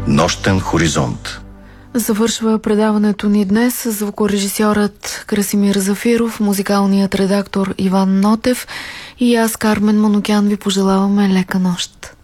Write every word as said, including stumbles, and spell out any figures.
Нощен хоризонт. Завършва предаването ни днес звукорежисьорът Красимир Зафиров, музикалният редактор Иван Нотев и аз, Кармен Манукян, ви пожелаваме лека нощ.